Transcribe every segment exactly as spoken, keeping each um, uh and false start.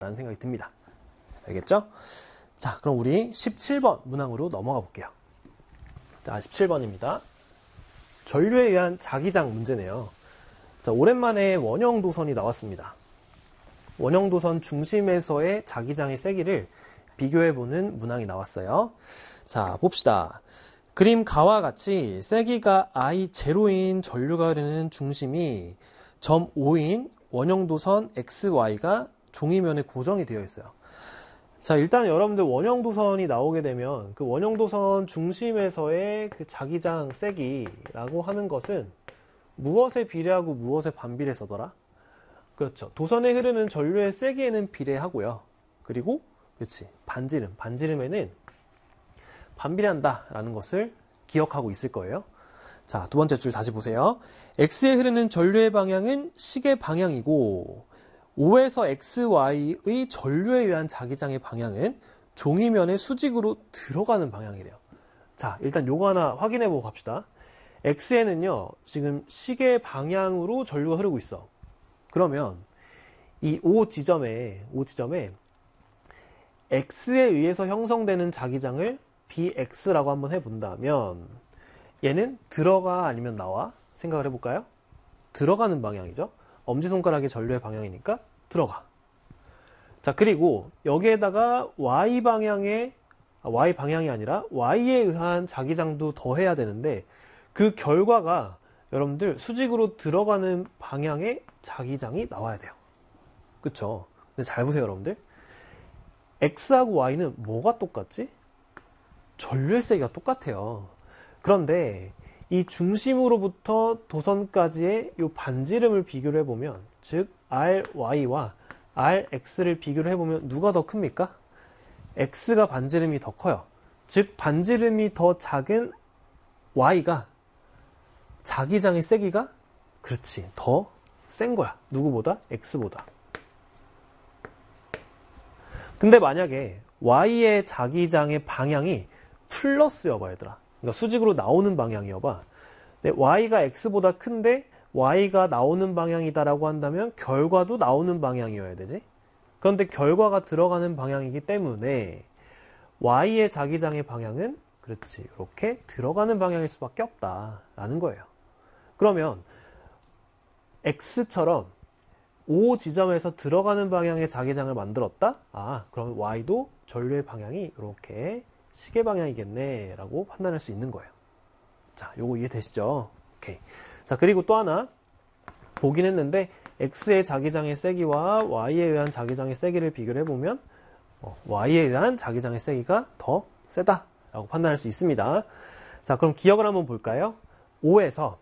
라는 생각이 듭니다. 알겠죠? 자, 그럼 우리 십칠 번 문항으로 넘어가 볼게요. 자, 십칠 번입니다. 전류에 의한 자기장 문제네요. 자, 오랜만에 원형도선이 나왔습니다. 원형도선 중심에서의 자기장의 세기를 비교해보는 문항이 나왔어요. 자, 봅시다. 그림 가와 같이 세기가 아이 제로인 전류가 흐르는 중심이 점 오인 원형도선 엑스 와이가 종이면에 고정이 되어 있어요. 자, 일단 여러분들 원형도선이 나오게 되면 그 원형도선 중심에서의 그 자기장 세기라고 하는 것은 무엇에 비례하고 무엇에 반비례서더라? 그렇죠. 도선에 흐르는 전류의 세기에는 비례하고요. 그리고 그렇지. 반지름. 반지름에는 반비례한다라는 것을 기억하고 있을 거예요. 자, 두 번째 줄 다시 보세요. X에 흐르는 전류의 방향은 시계 방향이고 O에서 엑스 와이의 전류에 의한 자기장의 방향은 종이면의 수직으로 들어가는 방향이래요. 자, 일단 요거 하나 확인해 보고 갑시다. X에는요, 지금 시계 방향으로 전류가 흐르고 있어. 그러면 이 O 지점에, O 지점에 X에 의해서 형성되는 자기장을 비엑스라고 한번 해본다면 얘는 들어가 아니면 나와? 생각을 해볼까요? 들어가는 방향이죠. 엄지손가락이 전류의 방향이니까 들어가. 자, 그리고 여기에다가 Y 방향에, 아, Y 방향이 아니라 Y에 의한 자기장도 더해야 되는데 그 결과가 여러분들 수직으로 들어가는 방향의 자기장이 나와야 돼요. 그쵸? 근데 잘 보세요, 여러분들. X하고 Y는 뭐가 똑같지? 전류의 세기가 똑같아요. 그런데 이 중심으로부터 도선까지의 이 반지름을 비교를 해보면, 즉 알와이와 알엑스를 비교를 해보면 누가 더 큽니까? X가 반지름이 더 커요. 즉 반지름이 더 작은 Y가 자기장의 세기가 그렇지 더 센 거야. 누구보다? X보다. 근데 만약에 Y의 자기장의 방향이 플러스여봐, 얘들아. 그러니까 수직으로 나오는 방향이어봐. 근데 Y가 X보다 큰데 Y가 나오는 방향이다라고 한다면 결과도 나오는 방향이어야 되지. 그런데 결과가 들어가는 방향이기 때문에 Y의 자기장의 방향은 그렇지 이렇게 들어가는 방향일 수밖에 없다라는 거예요. 그러면 X처럼 O 지점에서 들어가는 방향의 자기장을 만들었다? 아, 그럼 Y도 전류의 방향이 이렇게 시계 방향이겠네 라고 판단할 수 있는 거예요. 자, 요거 이해되시죠? 오케이. 자, 그리고 또 하나 보긴 했는데 X의 자기장의 세기와 Y에 의한 자기장의 세기를 비교를 해보면 어, Y에 의한 자기장의 세기가 더 세다 라고 판단할 수 있습니다. 자, 그럼 기억을 한번 볼까요? O에서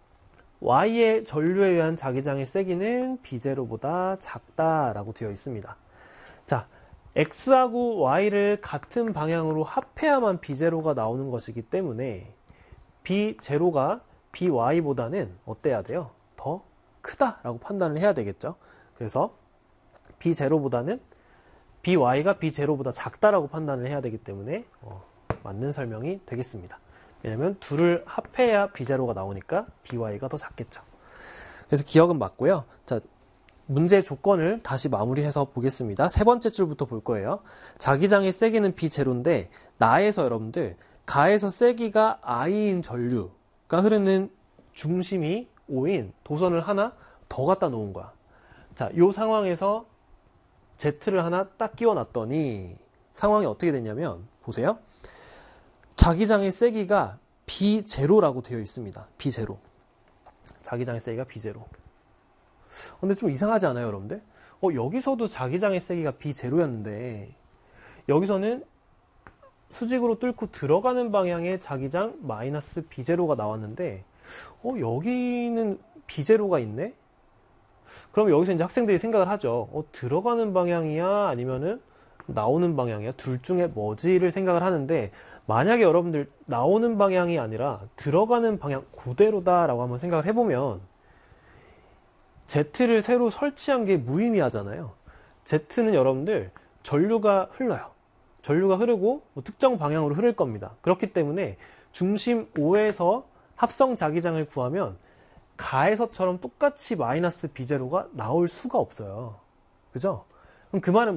Y의 전류에 의한 자기장의 세기는 비 제로보다 작다라고 되어 있습니다. 자, X하고 Y를 같은 방향으로 합해야만 비 제로가 나오는 것이기 때문에 비 제로가 비 와이보다는 어때야 돼요? 더 크다라고 판단을 해야 되겠죠. 그래서 비 제로보다는 비 와이가 비 제로보다 작다라고 판단을 해야 되기 때문에 어, 맞는 설명이 되겠습니다. 왜냐면 둘을 합해야 비 제로가 나오니까 비 와이가 더 작겠죠. 그래서 기억은 맞고요. 자, 문제 조건을 다시 마무리해서 보겠습니다. 세 번째 줄부터 볼 거예요. 자기장의 세기는 비 제로인데 나에서 여러분들 가에서 세기가 I인 전류가 흐르는 중심이 O인 도선을 하나 더 갖다 놓은 거야. 자, 이 상황에서 Z를 하나 딱 끼워 놨더니 상황이 어떻게 됐냐면 보세요. 자기장의 세기가 비 제로라고 되어 있습니다. 비 제로. 자기장의 세기가 비 제로. 근데 좀 이상하지 않아요, 여러분들? 어, 여기서도 자기장의 세기가 비 제로였는데 여기서는 수직으로 뚫고 들어가는 방향의 자기장 마이너스 비 제로가 나왔는데 어, 여기는 비 제로가 있네? 그럼 여기서 이제 학생들이 생각을 하죠. 어, 들어가는 방향이야? 아니면은 나오는 방향이야? 둘 중에 뭐지를 생각을 하는데 만약에 여러분들 나오는 방향이 아니라 들어가는 방향 그대로다라고 한번 생각을 해보면 Z를 새로 설치한 게 무의미하잖아요. Z는 여러분들 전류가 흘러요. 전류가 흐르고 뭐 특정 방향으로 흐를 겁니다. 그렇기 때문에 중심 O에서 합성 자기장을 구하면 가에서처럼 똑같이 마이너스 비 제로가 나올 수가 없어요. 그죠? 그럼 그럼 그 말은